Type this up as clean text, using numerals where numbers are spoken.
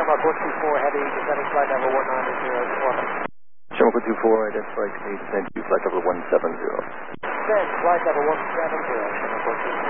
Shamrock 124 Heavy, descending flight level 190, performance. Shamrock 124, identify to me, descend to flight level 170. Descend, flight level 170, Shamrock 124.